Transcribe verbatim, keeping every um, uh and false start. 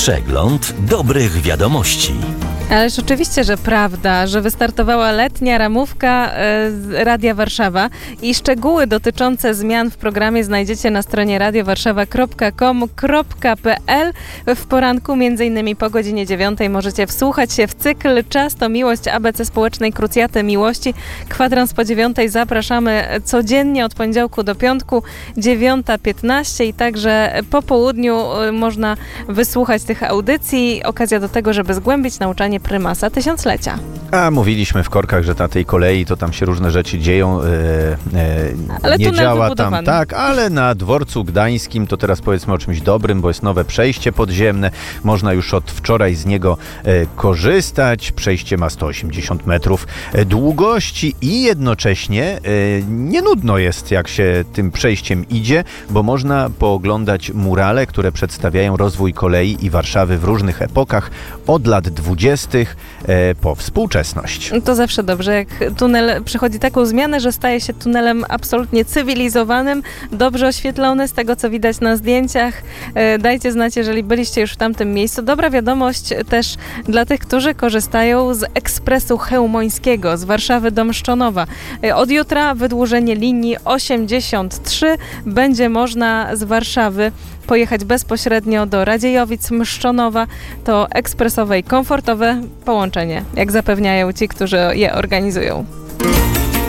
Przegląd dobrych wiadomości. Ależ oczywiście, że prawda, że wystartowała letnia ramówka e, z Radia Warszawa i szczegóły dotyczące zmian w programie znajdziecie na stronie radiowarszawa kropka com kropka pe el. W poranku między innymi po godzinie dziewiątej możecie wsłuchać się w cykl Czas to Miłość A B C Społecznej Krucjaty Miłości. Kwadrans po dziewiątej zapraszamy codziennie od poniedziałku do piątku, dziewiąta piętnaście i także po południu można wysłuchać tych audycji. Okazja do tego, żeby zgłębić nauczanie prymasa tysiąclecia. A mówiliśmy w korkach, że na tej kolei to tam się różne rzeczy dzieją. E, e, ale nie działa wybudowany. tam tak, ale na dworcu gdańskim to teraz powiedzmy o czymś dobrym, bo jest nowe przejście podziemne. Można już od wczoraj z niego e, korzystać. Przejście ma sto osiemdziesiąt metrów długości i jednocześnie e, nie nudno jest, jak się tym przejściem idzie, bo można pooglądać murale, które przedstawiają rozwój kolei i Warszawy w różnych epokach od lat dwudziestych e, po współczesność. To zawsze dobrze, jak tunel przechodzi taką zmianę, że staje się tunelem absolutnie cywilizowanym, dobrze oświetlony, z tego co widać na zdjęciach. E, dajcie znać, jeżeli byliście już w tamtym miejscu. Dobra wiadomość też dla tych, którzy korzystają z ekspresu chełmońskiego z Warszawy do Mszczonowa. E, od jutra wydłużenie linii osiemdziesiąt trzy będzie można z Warszawy pojechać bezpośrednio do Radziejowic, Mszczonowa. To ekspresowe i komfortowe połączenie, jak zapewniają ci, którzy je organizują.